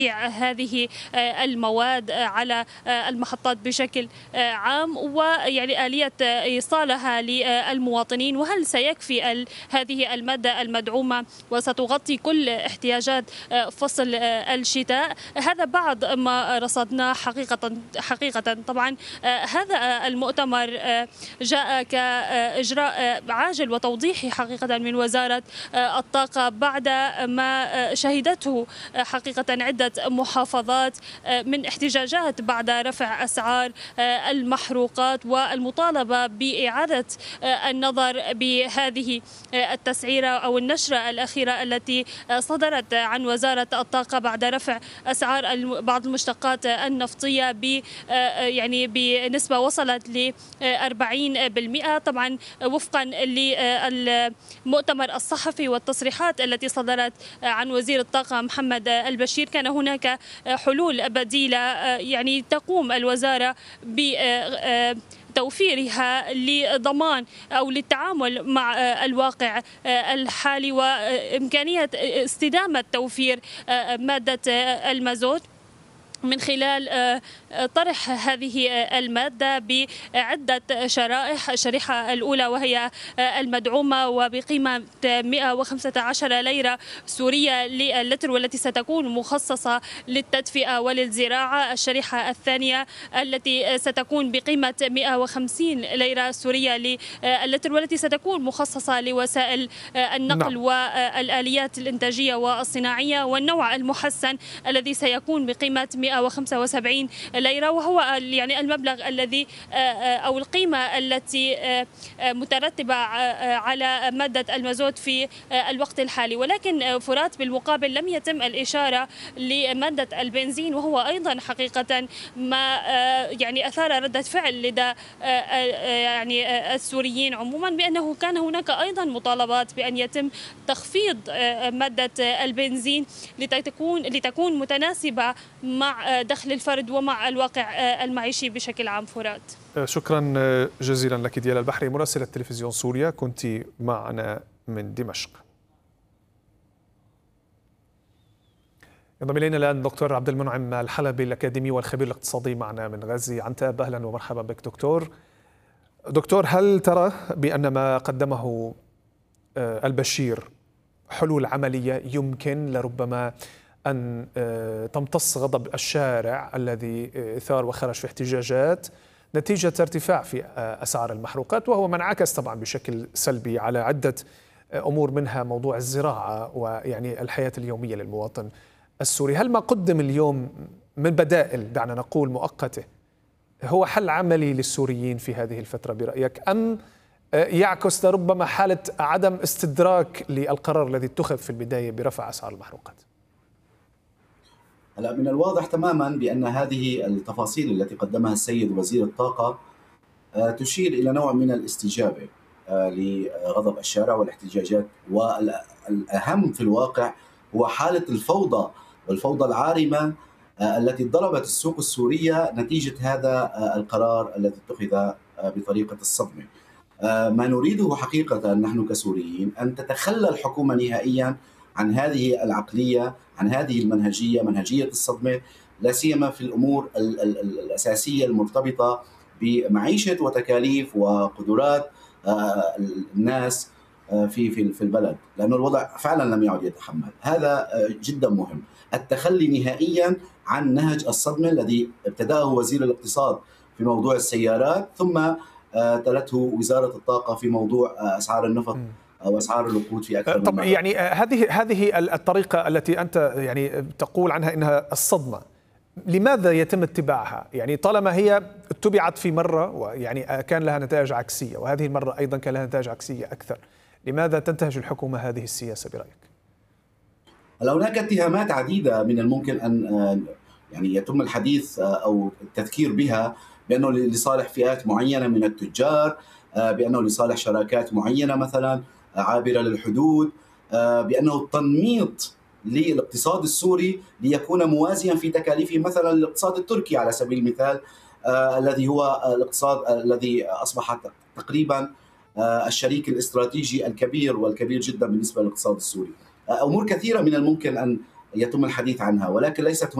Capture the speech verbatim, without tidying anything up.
هذه المواد على المحطات بشكل عام، ويعني آلية إيصالها للمواطنين، وهل سيكفي هذه المادة المدعومة وستغطي كل احتياجات فصل الشتاء؟ هذا بعض ما رصدناه حقيقة حقيقة طبعا هذا المؤتمر جاء كإجراء عاجل وتوضيحي حقيقة من وزارة الطاقة بعد ما شهدته حقيقة عدة محافظات من احتجاجات بعد رفع أسعار المحروقات والمطالبة بإعادة النظر بهذه التسعيرة أو النشرة الأخيرة التي صدرت عن وزارة الطاقة بعد رفع أسعار بعض المشتقات النفطية ب يعني بنسبة وصلت ل أربعين بالمئة، طبعا وفقا للمؤتمر الصحفي والتصريحات التي صدرت عن وزير الطاقة محمد البشير. كان هناك حلول بديلة يعني تقوم الوزارة بتوفيرها لضمان أو للتعامل مع الواقع الحالي وإمكانية استدامة توفير مادة المازوت من خلال طرح هذه المادة بعدة شرائح. الشريحة الأولى وهي المدعومة وبقيمة مئة وخمسة عشر ليرة سورية للتر والتي ستكون مخصصة للتدفئة وللزراعة. الشريحة الثانية التي ستكون بقيمة مئة وخمسين ليرة سورية للتر والتي ستكون مخصصة لوسائل النقل نعم. والآليات الإنتاجية والصناعية. والنوع المحسن الذي سيكون بقيمة مئة وخمسة وسبعين ليرة، وهو يعني المبلغ الذي أو القيمة التي مترتبة على مادة المازوت في الوقت الحالي. ولكن فرات بالمقابل لم يتم الإشارة لمادة البنزين، وهو أيضا حقيقة ما يعني أثار ردة فعل لدى يعني السوريين عموما، بأنه كان هناك أيضا مطالبات بأن يتم تخفيض مادة البنزين لتكون لتكون متناسبة مع دخل الفرد ومع الواقع المعيشي بشكل عام. فرات، شكرا جزيلا لك ديال البحري مراسلة تلفزيون سوريا، كنت معنا من دمشق. ينضم الينا الان دكتور عبد المنعم الحلبي الاكاديمي والخبير الاقتصادي معنا من غزي عنتاب. اهلا ومرحبا بك دكتور. دكتور، هل ترى بان ما قدمه البشير حلول عمليه يمكن لربما أن تمتص غضب الشارع الذي ثار وخرج في احتجاجات نتيجة ارتفاع في أسعار المحروقات، وهو ما انعكس طبعا بشكل سلبي على عدة أمور منها موضوع الزراعة ويعني الحياة اليومية للمواطن السوري؟ هل ما قدم اليوم من بدائل دعنا نقول مؤقتة هو حل عملي للسوريين في هذه الفترة برأيك، أم يعكس لربما حالة عدم استدراك للقرار الذي اتخذ في البداية برفع أسعار المحروقات؟ هلا، من الواضح تماما بأن هذه التفاصيل التي قدمها السيد وزير الطاقة تشير إلى نوع من الاستجابة لغضب الشارع والاحتجاجات، والأهم في الواقع هو حالة الفوضى والفوضى العارمة التي ضربت السوق السورية نتيجة هذا القرار الذي اتخذ بطريقة الصدمة. ما نريده حقيقة نحن كسوريين أن تتخلى الحكومة نهائيا عن هذه العقلية، عن هذه المنهجية، منهجية الصدمة، لا سيما في الأمور الأساسية المرتبطة بمعيشة وتكاليف وقدرات الناس في في في البلد، لأنه الوضع فعلا لم يعد يتحمل. هذا جدا مهم، التخلي نهائيا عن نهج الصدمة الذي ابتدأه وزير الاقتصاد في موضوع السيارات، ثم تلته وزارة الطاقة في موضوع أسعار النفط واسعار الوقود في اكثر من طب يعني هذه هذه الطريقه التي انت يعني تقول عنها انها الصدمه، لماذا يتم اتباعها؟ يعني طالما هي اتبعت في مره ويعني كان لها نتائج عكسيه، وهذه المره ايضا كان لها نتائج عكسيه اكثر، لماذا تنتهج الحكومه هذه السياسه برايك؟ هلا، هناك اتهامات عديده من الممكن ان يعني يتم الحديث او التذكير بها، بانه لصالح فئات معينه من التجار، بانه لصالح شراكات معينه مثلا عابرة للحدود، بأنه التنميط للاقتصاد السوري ليكون موازيا في تكاليفه مثلا للاقتصاد التركي على سبيل المثال، الذي هو الاقتصاد الذي أصبح تقريبا الشريك الاستراتيجي الكبير والكبير جدا بالنسبة للاقتصاد السوري. أمور كثيرة من الممكن أن يتم الحديث عنها، ولكن ليست